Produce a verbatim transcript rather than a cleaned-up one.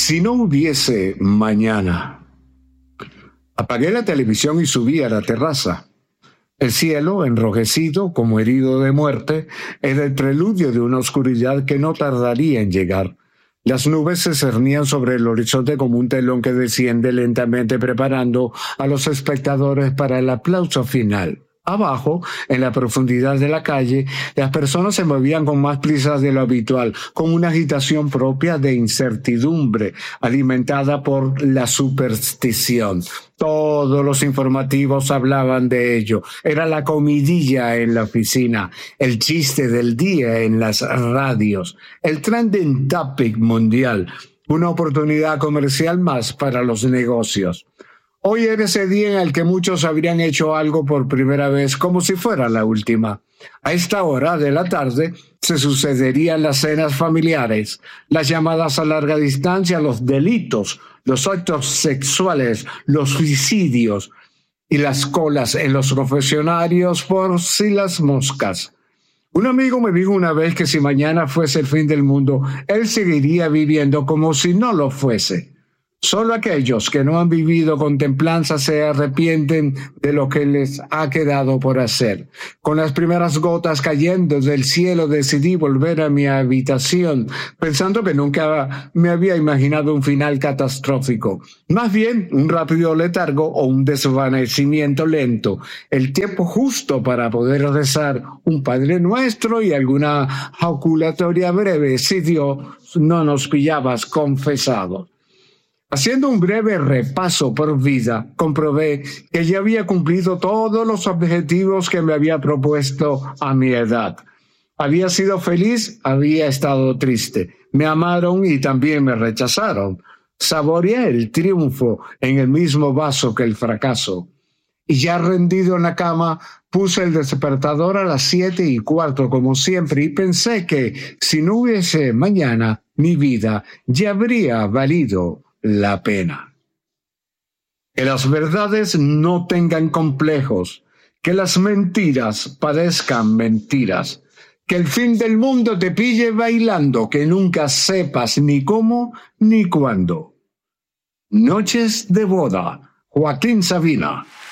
Si no hubiese mañana. Apagué la televisión y subí a la terraza. El cielo, enrojecido como herido de muerte, era el preludio de una oscuridad que no tardaría en llegar. Las nubes se cernían sobre el horizonte como un telón que desciende lentamente, preparando a los espectadores para el aplauso final. Abajo, en la profundidad de la calle, las personas se movían con más prisa de lo habitual, con una agitación propia de incertidumbre, alimentada por la superstición. Todos los informativos hablaban de ello. Era la comidilla en la oficina, el chiste del día en las radios, el trending topic mundial, una oportunidad comercial más para los negocios. Hoy era ese día en el que muchos habrían hecho algo por primera vez, como si fuera la última. A esta hora de la tarde se sucederían las cenas familiares, las llamadas a larga distancia, los delitos, los actos sexuales, los suicidios y las colas en los confesionarios por si las moscas. Un amigo me dijo una vez que si mañana fuese el fin del mundo, él seguiría viviendo como si no lo fuese. Solo aquellos que no han vivido con templanza se arrepienten de lo que les ha quedado por hacer. Con las primeras gotas cayendo del cielo decidí volver a mi habitación, pensando que nunca me había imaginado un final catastrófico. Más bien, un rápido letargo o un desvanecimiento lento. El tiempo justo para poder rezar un Padre Nuestro y alguna jaculatoria breve si Dios no nos pillabas confesados. Haciendo un breve repaso por vida, comprobé que ya había cumplido todos los objetivos que me había propuesto a mi edad. Había sido feliz, había estado triste. Me amaron y también me rechazaron. Saboreé el triunfo en el mismo vaso que el fracaso. Y ya rendido en la cama, puse el despertador a las siete y cuarto como siempre y pensé que si no hubiese mañana, mi vida ya habría valido la pena. Que las verdades no tengan complejos, que las mentiras padezcan mentiras, que el fin del mundo te pille bailando, que nunca sepas ni cómo ni cuándo. Noches de boda, Joaquín Sabina.